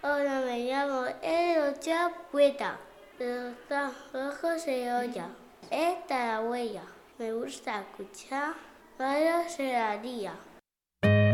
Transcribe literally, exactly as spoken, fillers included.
Hola, me llamo Elocha Pueta. Los ojos se olla. Esta la huella. Me gusta escuchar Radio Serradía.